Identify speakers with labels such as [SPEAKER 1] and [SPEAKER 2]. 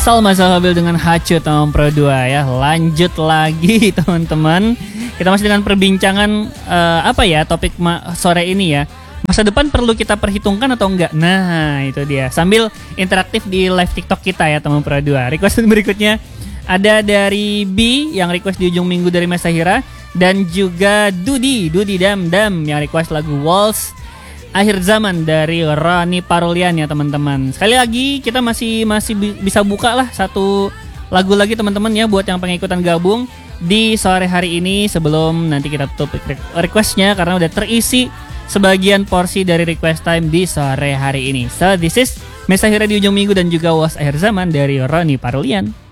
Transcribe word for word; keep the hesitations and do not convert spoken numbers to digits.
[SPEAKER 1] Salma Zahabil dengan Hacu tahun Pro dua ya. Lanjut lagi teman-teman. Kita masih dengan perbincangan uh, apa ya topik ma- sore ini ya. Masa depan perlu kita perhitungkan atau enggak? Nah itu dia. Sambil interaktif di live TikTok kita ya teman Pro dua. Request berikutnya ada dari B yang request di ujung minggu dari Mas Sahira. Dan juga Dudi, Dudi Dam Dam yang request lagu Waltz Akhir Zaman dari Roni Parulian ya teman-teman. Sekali lagi kita masih masih bisa buka lah satu lagu lagi teman-teman ya buat yang pengikutan gabung di sore hari ini sebelum nanti kita tutup requestnya karena udah terisi sebagian porsi dari request time di sore hari ini. So this is Mesa Hira di ujung minggu dan juga Was Akhir Zaman dari Roni Parulian.